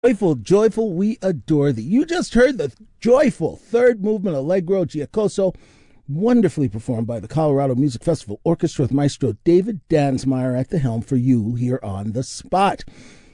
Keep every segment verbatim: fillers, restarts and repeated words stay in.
Joyful, joyful, we adore thee. You just heard the joyful third movement, Allegro Giacoso, wonderfully performed by the Colorado Music Festival Orchestra with Maestro David Dansmeyer at the helm for you here on The Spot.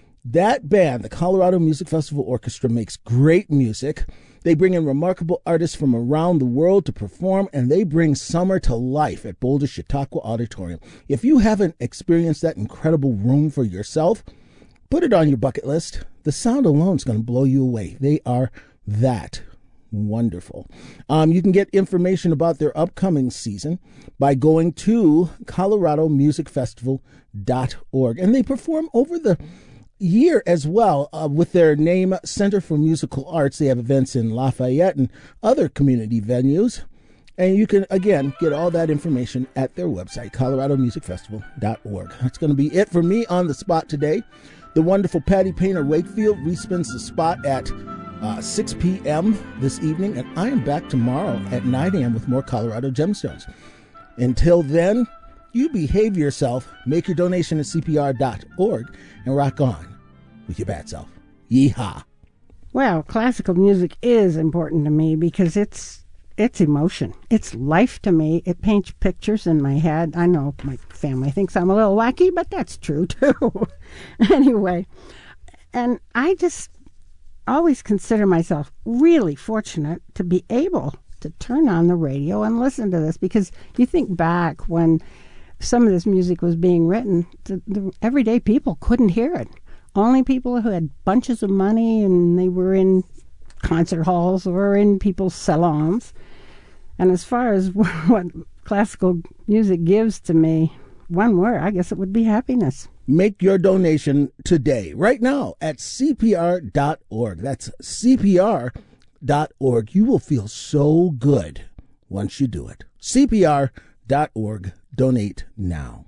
That band, the Colorado Music Festival Orchestra, makes great music. They bring in remarkable artists from around the world to perform, and they bring summer to life at Boulder Chautauqua Auditorium. If you haven't experienced that incredible room for yourself, put it on your bucket list. The sound alone is going to blow you away. They are that wonderful. Um, you can get information about their upcoming season by going to colorado music festival dot org. And they perform over the year as well uh, with their name Center for Musical Arts. They have events in Lafayette and other community venues. And you can, again, get all that information at their website, colorado music festival dot org. That's going to be it for me on The Spot today. The wonderful Patty Painter Wakefield respins The Spot at uh, six p.m. this evening, and I am back tomorrow at nine a.m. with more Colorado Gemstones. Until then, you behave yourself, make your donation at C P R dot org, and rock on with your bad self. Yeehaw. Well, classical music is important to me because it's it's emotion. It's life to me. It paints pictures in my head. I know my family thinks I'm a little wacky, but that's true too. Anyway, and I just always consider myself really fortunate to be able to turn on the radio and listen to this, because you think back when some of this music was being written, the, the everyday people couldn't hear it. Only people who had bunches of money and they were in concert halls or in people's salons. And as far as what classical music gives to me, one word, I guess it would be happiness. Make your donation today, right now, at C P R dot org. That's C P R dot org. You will feel so good once you do it. C P R dot org. Donate now.